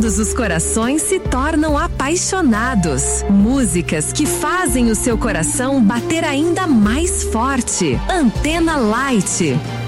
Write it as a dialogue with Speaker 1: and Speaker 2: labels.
Speaker 1: todos os corações se tornam apaixonados. Músicas que fazem o seu coração bater ainda mais forte. Antena Light.